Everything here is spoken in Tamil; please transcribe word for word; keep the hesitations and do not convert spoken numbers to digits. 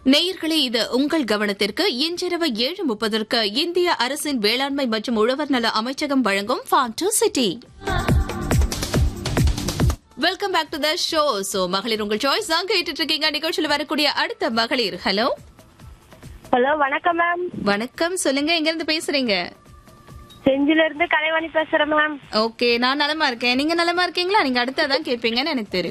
நேயர்களே, இது உங்கள் கவனத்திற்கு. இன்றிரவு ஏழு முப்பதற்கு இந்திய அரசின் வேளாண்மை மற்றும் உழவர் நல அமைச்சகம் வழங்கும் form to city. Welcome back to the show. So மகளிர் உங்கள் சாய்ஸ் தான் கேட்டுட்டு இருக்கீங்க. நிகழ்ச்சியில் வரக்கூடிய அடுத்த மகளிர். ஹலோ ஹலோ, வணக்கம் மேம். வணக்கம், சொல்லுங்க, எங்க இருந்து பேசுறீங்க? செஞ்சில இருந்து கலைவாணி பேசுறேன் மேம். ஓகே, நான் நலமா இருக்கேன். நீங்க நலமா இருக்கீங்களா? நீங்க அடுத்ததான் கேட்பீங்கன்னு எனக்கு தெரியும்.